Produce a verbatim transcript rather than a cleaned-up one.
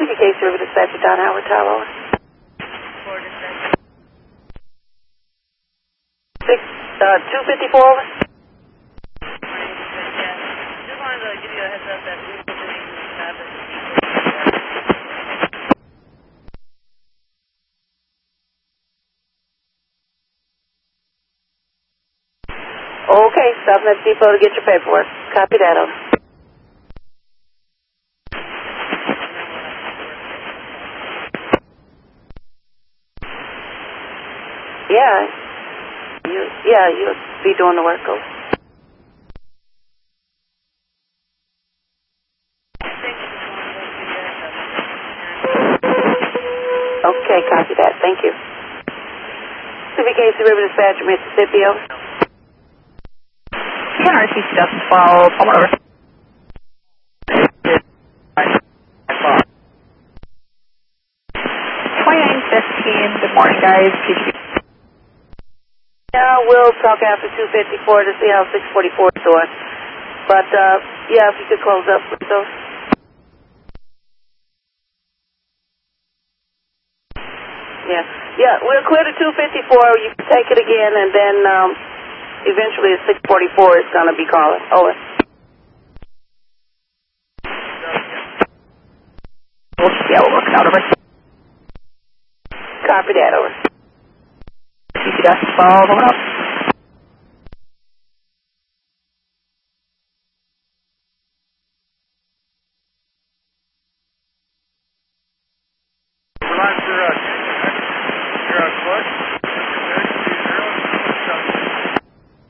C B K Service Dispatcher Don Howard Tower, over. Six, uh, two fifty-four, over. Just wanted to give you a heads up that we will be happening. Okay, stopping at the depot to get your paperwork. Copy that, over. Yeah. You, yeah, you'll be doing the work, over. Okay, copy that. Thank you. C B K C River Dispatcher, Mississippi, over. N R C stuff twelve, come on over. twenty-nine fifteen, good morning guys. Yeah, we'll talk after two fifty-four to see how six forty-four is doing. But, uh, yeah, if you could close up, please, over. Yeah, yeah, we'll clear to two fifty-four. You can take it again, and then, um, eventually at six forty-four it's going to be calling. Over. Yeah, we're working out over. Copy that, over. C C S twelve, over.